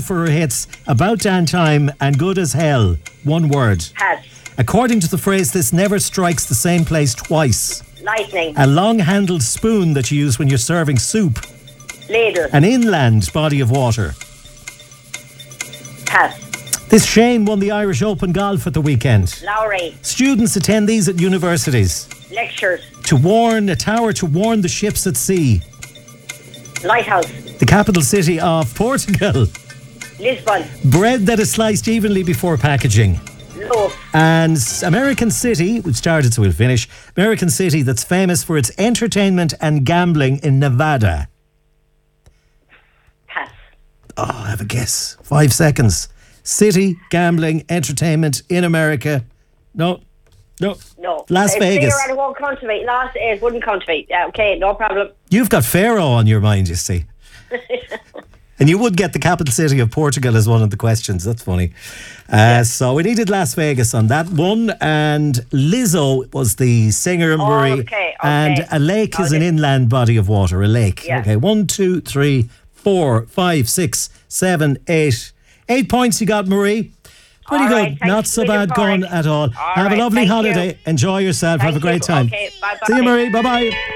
for her hits About Damn Time and Good as Hell. One word. Pass. According to the phrase, this never strikes the same place twice. Lightning. A long-handled spoon that you use when you're serving soup. Ladle. An inland body of water. Pass. This Shane won the Irish Open golf at the weekend. Lowry. Students attend these at universities. Lectures. To warn, a tower to warn the ships at sea. Lighthouse. The capital city of Portugal. Lisbon. Bread that is sliced evenly before packaging. Loaf. And American City, we've started so we'll finish. American City that's famous for its entertainment and gambling in Nevada. Pass. Oh, I have a guess. 5 seconds. City, gambling, entertainment in America. No. Las Vegas. It won't come to me. It wouldn't come to me. Yeah, okay, no problem. You've got Faro on your mind, you see. And you would get the capital city of Portugal as one of the questions. That's funny. So we needed Las Vegas on that one. And Lizzo was the singer, Murray. Okay. And a lake is an inland body of water. A lake. Yeah. Okay. 1, 2, 3, 4, 5, 6, 7, 8. 8 points you got, Marie. Pretty All good. right, Not so bad going at all. Have a lovely holiday. Enjoy yourself. Have a great time. Okay, bye-bye. See you, Marie. Bye-bye.